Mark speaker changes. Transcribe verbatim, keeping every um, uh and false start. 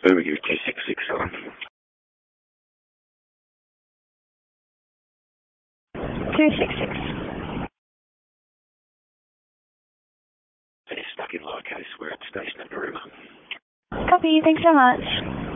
Speaker 1: Over give two six six seven.
Speaker 2: two six six.
Speaker 1: It's stuck in lowercase. We're at station at Narooma.
Speaker 2: Copy, thanks so much.